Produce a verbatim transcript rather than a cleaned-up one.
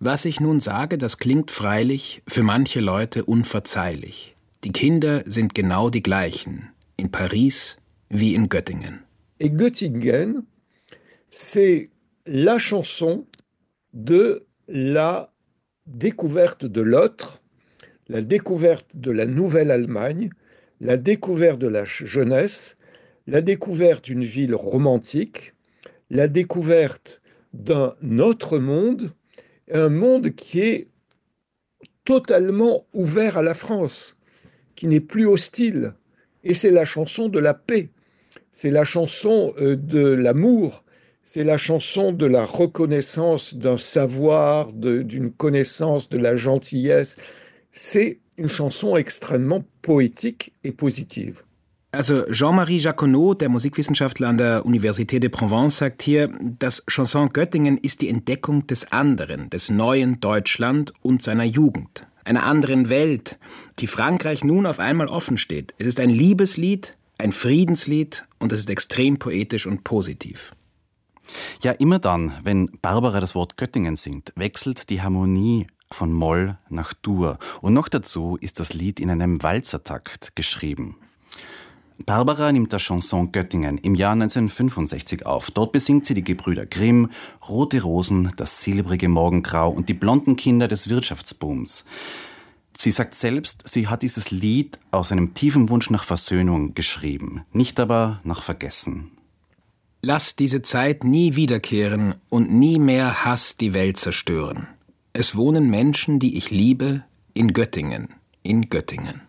Was ich nun sage, das klingt freilich für manche Leute unverzeihlich. Die Kinder sind genau die gleichen, in Paris wie in Göttingen. Et Göttingen, c'est la chanson de la découverte de l'autre, la découverte de la Nouvelle-Allemagne, la découverte de la jeunesse, la découverte d'une ville romantique, la découverte d'un autre monde, un monde qui est totalement ouvert à la France, qui n'est plus hostile. Et c'est la chanson de la paix, c'est la chanson de l'amour, c'est la chanson de la reconnaissance d'un savoir, de, d'une connaissance, de la gentillesse. C'est une chanson extrêmement poétique et positive. Also Jean-Marie Jacquenot, der Musikwissenschaftler an der Université de Provence, sagt hier, das Chanson Göttingen ist die Entdeckung des anderen, des neuen Deutschland und seiner Jugend, einer anderen Welt, die Frankreich nun auf einmal offen steht. Es ist ein Liebeslied, ein Friedenslied und es ist extrem poetisch und positiv. Ja, immer dann, wenn Barbara das Wort Göttingen singt, wechselt die Harmonie von Moll nach Dur. Und noch dazu ist das Lied in einem Walzertakt geschrieben. Barbara nimmt das Chanson Göttingen im Jahr neunzehnhundertfünfundsechzig auf. Dort besingt sie die Gebrüder Grimm, Rote Rosen, das silbrige Morgengrau und die blonden Kinder des Wirtschaftsbooms. Sie sagt selbst, sie hat dieses Lied aus einem tiefen Wunsch nach Versöhnung geschrieben, nicht aber nach Vergessen. Lass diese Zeit nie wiederkehren und nie mehr Hass die Welt zerstören. Es wohnen Menschen, die ich liebe, in Göttingen, in Göttingen.